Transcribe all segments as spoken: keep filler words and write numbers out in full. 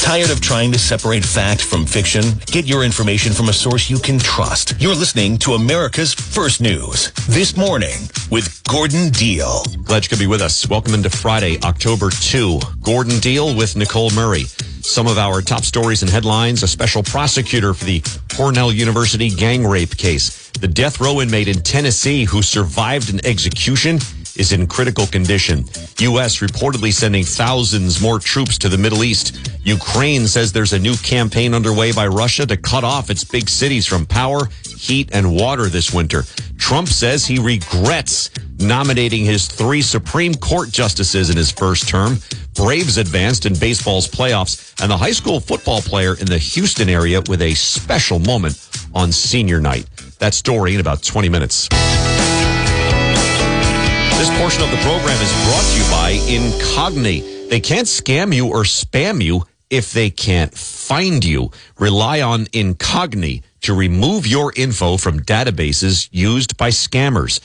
Tired of trying to separate fact from fiction? Get your information from a source you can trust. You're listening to America's First News This Morning with Gordon Deal. Glad you could be with us. Welcome into Friday, October second. Gordon Deal with Nicole Murray. Some of our top stories and headlines. A special prosecutor for the Cornell University gang rape case. The death row inmate in Tennessee who survived an execution is in critical condition. U S reportedly sending thousands more troops to the Middle East. Ukraine says there's a new campaign underway by Russia to cut off its big cities from power, heat, and water this winter. Trump says he regrets nominating his three Supreme Court justices in his first term. Braves advanced in baseball's playoffs, and the high school football player in the Houston area with a special moment on senior night. That story in about twenty minutes. This portion of the program is brought to you by Incogni. They can't scam you or spam you if they can't find you. Rely on Incogni to remove your info from databases used by scammers.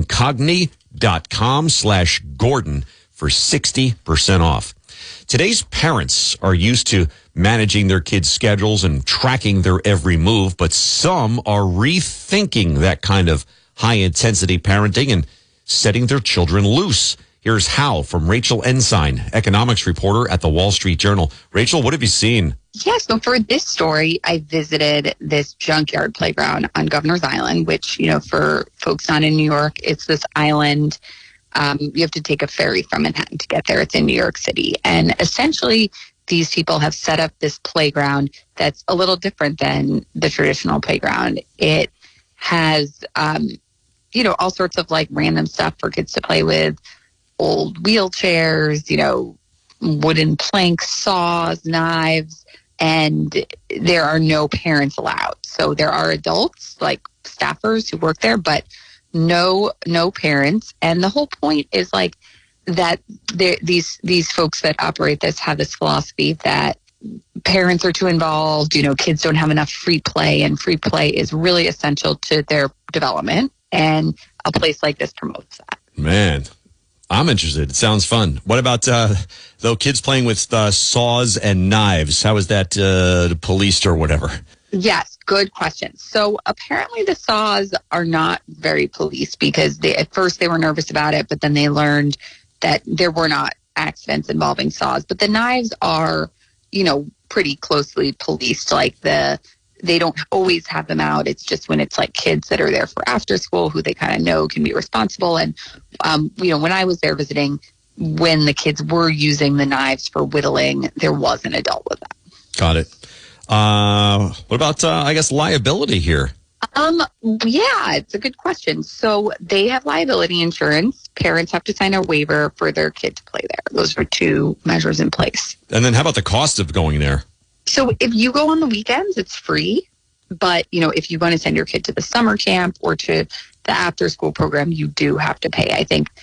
Incogni.com slash Gordon for sixty percent off. Today's parents are used to managing their kids' schedules and tracking their every move, but some are rethinking that kind of high-intensity parenting and setting their children loose. Here's how from Rachel Ensign, economics reporter at the Wall Street Journal. Rachel, what have you seen? Yeah, so for this story, I visited this junkyard playground on Governor's Island, which, you know, for folks not in New York, it's this island. Um, you have to take a ferry from Manhattan to get there. It's in New York City. And essentially, these people have set up this playground that's a little different than the traditional playground. It has, um, you know, all sorts of like random stuff for kids to play with, old wheelchairs, you know, wooden planks, saws, knives, and there are no parents allowed. So there are adults, like staffers who work there, but no, no parents. And the whole point is like that these, these folks that operate this have this philosophy that parents are too involved, you know, kids don't have enough free play, and free play is really essential to their development. And a place like this promotes that. Man, I'm interested. It sounds fun. What about, uh, though, kids playing with uh, saws and knives? How is that uh, policed or whatever? Yes, good question. So apparently the saws are not very policed because they, at first they were nervous about it, but then they learned that there were not accidents involving saws. But the knives are, you know, pretty closely policed. Like the They don't always have them out. It's just when it's like kids that are there for after school who they kind of know can be responsible. And, um, you know, when I was there visiting, when the kids were using the knives for whittling, there was an adult with them. Got it. Uh, what about, uh, I guess, liability here? Um, yeah, it's a good question. So they have liability insurance. Parents have to sign a waiver for their kid to play there. Those are two measures in place. And then how about the cost of going there? So if you go on the weekends, it's free. But, you know, if you want to send your kid to the summer camp or to the after school program, you do have to pay. I think